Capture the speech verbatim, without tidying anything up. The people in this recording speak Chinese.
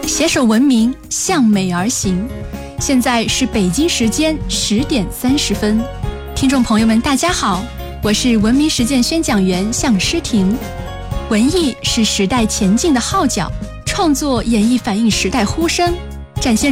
携手文明，向美而行。现在是北京时间十点三十分，听众朋友们，大家好，我是文明实践宣讲员向诗婷。文艺是时代前进的号角，创作演绎反映时代呼声，展现